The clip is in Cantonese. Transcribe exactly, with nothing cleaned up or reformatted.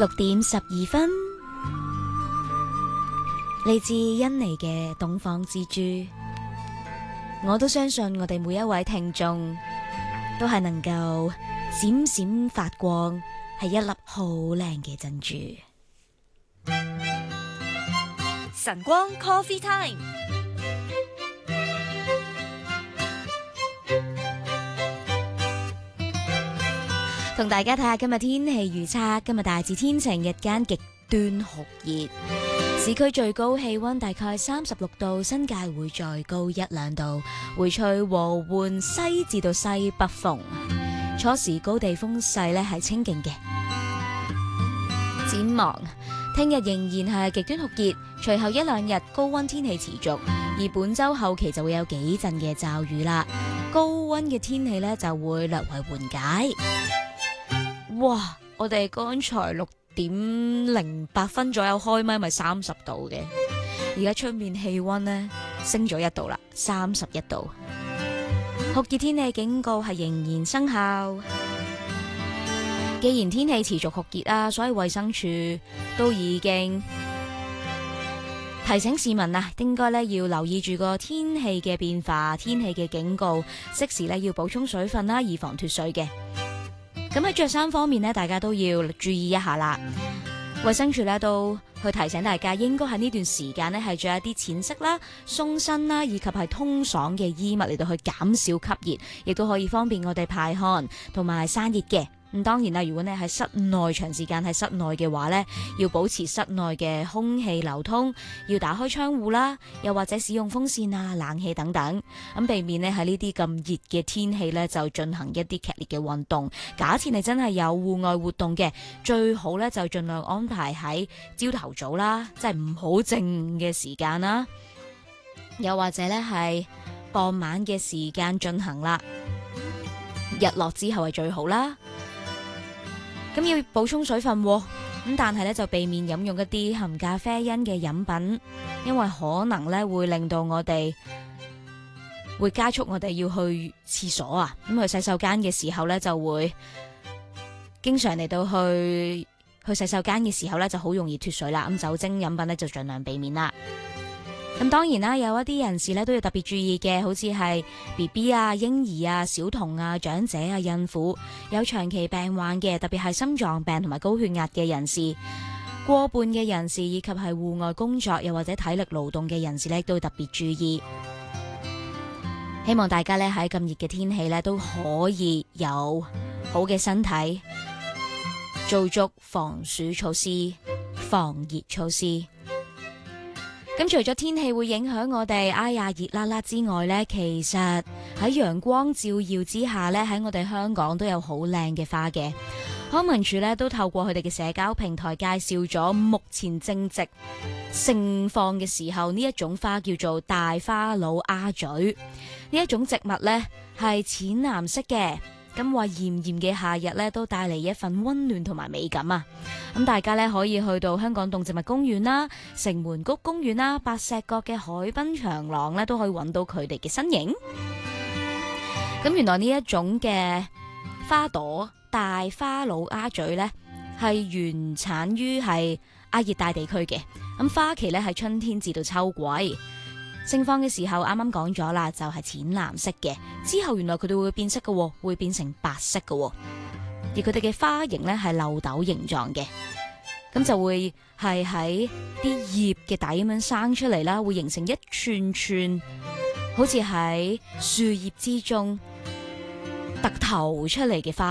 六點十二分，嚟自印尼嘅東方之珠，我都相信我哋每一位聽眾都係能夠閃閃發光，係一粒好靚嘅珍珠。 晨光 Coffee Time， 同大家睇下今日天氣預測。今日大致天晴，日間極端酷熱，市區最高氣溫大概三十六度，新界會再高一兩度，會吹和緩西至到西北風，初時高地風勢咧係清勁嘅。展望聽日仍然係極端酷熱，隨後一兩日高溫天氣持續，而本周後期就會有幾陣嘅驟雨啦，高溫嘅天氣咧就會略為緩解。哇！我哋剛才六點零八分左右開咪，咪三十度嘅，而家出面氣溫呢升咗一度啦，三十一度。酷熱天氣警告係仍然生效。既然天氣持續酷熱啦，所以衛生署都已經提醒市民啊，應該咧要留意住個天氣嘅變化，天氣嘅警告，適時咧要補充水分啦，以防脫水嘅。咁喺着衫方面呢，大家都要注意一下啦。衛生署咧都去提醒大家，應該喺呢段時間呢係着一啲淺色啦、鬆身啦，以及係通爽嘅衣物嚟到去減少吸熱，亦都可以方便我哋排汗同埋散熱嘅。咁當然啦，如果你喺室內長時間喺室內嘅話呢，要保持室內嘅空氣流通，要打開窗戶啦，又或者使用風扇啊、冷氣等等，咁避免呢喺呢啲咁熱嘅天氣呢就進行一啲劇烈嘅運動。假設你真係有戶外活動嘅，最好呢就盡量安排喺朝頭早啦，即係唔好靜嘅時間啦，又或者呢係傍晚嘅時間進行啦，日落之後係最好啦。咁要補充水分，咁但係咧就避免飲用一啲含咖啡因嘅飲品，因為可能咧會令到我哋會加速我哋要去廁所啊，咁去洗手間嘅時候咧就會經常嚟到去去洗手間嘅時候咧就好容易脫水啦，咁酒精飲品咧就盡量避免啦。咁當然啦，有一啲人士咧都要特別注意嘅，好似係 B B 啊、嬰兒啊、小童啊、長者啊、孕婦、有長期病患嘅，特別係心臟病同埋高血壓嘅人士、過半嘅人士，以及係戶外工作又或者體力勞動嘅人士咧，都要特別注意。希望大家咧喺咁熱嘅天氣咧都可以有好嘅身體，做足防暑措施、防熱措施。咁除咗天氣會影響我哋哎呀熱辣辣之外呢，其實喺陽光照耀之下呢，喺我哋香港都有好靚嘅花嘅。康文署呢都透過佢哋嘅社交平台介紹咗目前正值盛放嘅時候，呢一種花叫做大花佬鴉嘴。呢一種植物呢係淺藍色嘅，咁話炎炎嘅夏日呢都帶嚟一份溫暖同埋美感啊！咁大家呢可以去到香港動植物公園啦、城門谷公園啦、白石角嘅海濱長廊呢，都可以揾到佢哋嘅身影。咁原來呢一種嘅花朵大花佬鴉嘴呢，係原產於係亞熱帶地區嘅，咁花期呢係春天至到秋季。盛放嘅時候啱啱講咗啦，就係淺藍色嘅，之後原來佢哋會變色嘅，會變成白色嘅，而佢哋嘅花型呢係漏斗形狀嘅，咁就會係喺啲葉嘅底咁樣生出嚟啦，會形成一串串好似喺樹葉之中突頭出嚟嘅花。